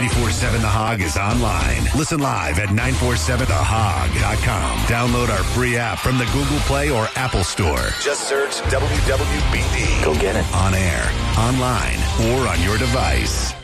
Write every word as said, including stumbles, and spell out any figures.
nine forty-seven The Hog is online. Listen live at nine forty-seven the hog dot com. Download our free app from the Google Play or Apple Store. Just search W W B D. Go get it. On air, online, or on your device.